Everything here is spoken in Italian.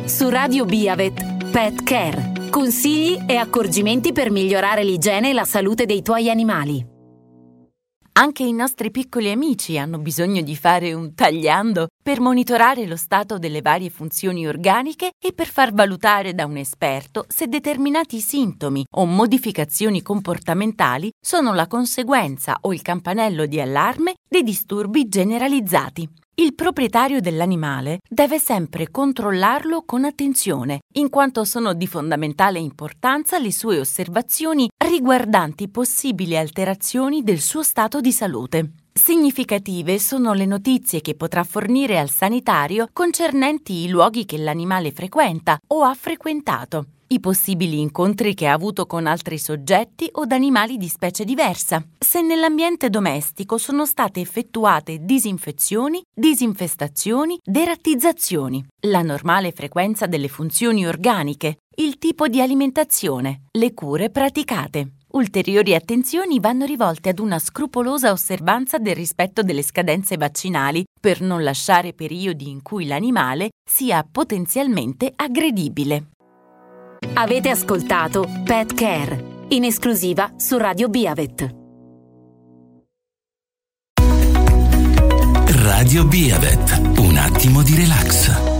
Su Radio Biavet, Pet Care. Consigli e accorgimenti per migliorare l'igiene e la salute dei tuoi animali. Anche i nostri piccoli amici hanno bisogno di fare un tagliando per monitorare lo stato delle varie funzioni organiche e per far valutare da un esperto se determinati sintomi o modificazioni comportamentali sono la conseguenza o il campanello di allarme di disturbi generalizzati. Il proprietario dell'animale deve sempre controllarlo con attenzione, in quanto sono di fondamentale importanza le sue osservazioni riguardanti possibili alterazioni del suo stato di salute. Significative sono le notizie che potrà fornire al sanitario concernenti i luoghi che l'animale frequenta o ha frequentato, i possibili incontri che ha avuto con altri soggetti o animali di specie diversa, se nell'ambiente domestico sono state effettuate disinfezioni, disinfestazioni, derattizzazioni, la normale frequenza delle funzioni organiche, il tipo di alimentazione, le cure praticate. Ulteriori attenzioni vanno rivolte ad una scrupolosa osservanza del rispetto delle scadenze vaccinali per non lasciare periodi in cui l'animale sia potenzialmente aggredibile. Avete ascoltato Pet Care, in esclusiva su Radio Biavet. Radio Biavet, un attimo di relax.